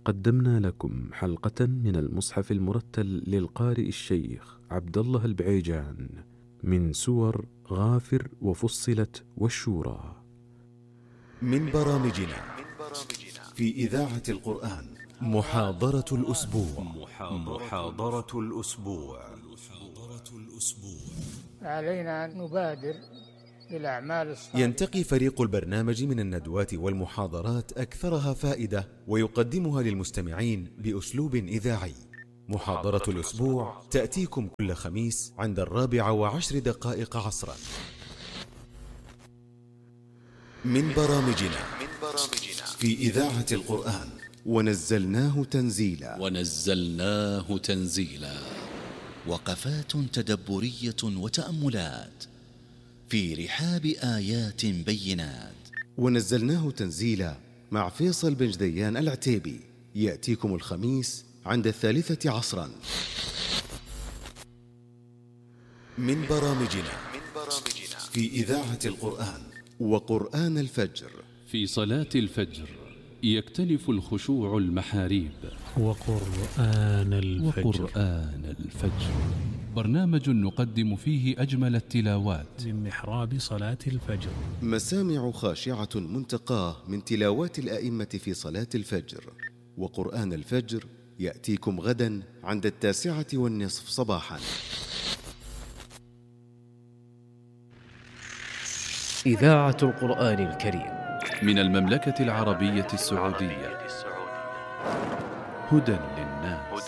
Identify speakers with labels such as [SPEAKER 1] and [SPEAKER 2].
[SPEAKER 1] قدمنا لكم حلقة من المصحف المرتل للقارئ الشيخ عبد الله البعيجان من سور غافر وفصلت والشورى.
[SPEAKER 2] من برامجنا في إذاعة القرآن محاضرة الأسبوع.
[SPEAKER 3] علينا أن نبادر بالأعمال الصالحة.
[SPEAKER 2] ينتقي فريق البرنامج من الندوات والمحاضرات أكثرها فائدة ويقدمها للمستمعين بأسلوب إذاعي. محاضرة الأسبوع تأتيكم كل خميس عند 4:10 عصرا. من برامجنا في إذاعة القرآن ونزلناه تنزيلا.
[SPEAKER 4] وقفات تدبرية وتأملات في رحاب آيات بينات.
[SPEAKER 2] ونزلناه تنزيلا مع فيصل بن جديان العتيبي، يأتيكم الخميس عند 3 عصرا. من برامجنا في إذاعة القرآن وقرآن الفجر.
[SPEAKER 5] في صلاة الفجر يكتنف الخشوع المحاريب.
[SPEAKER 6] وقرآن الفجر
[SPEAKER 5] برنامج نقدم فيه أجمل التلاوات
[SPEAKER 6] من محراب صلاة الفجر.
[SPEAKER 2] مسامع خاشعة منتقاه من تلاوات الأئمة في صلاة الفجر. وقرآن الفجر يأتيكم غدا عند 9:20 صباحا.
[SPEAKER 7] إذاعة القرآن الكريم
[SPEAKER 5] من المملكة العربية السعودية. هدى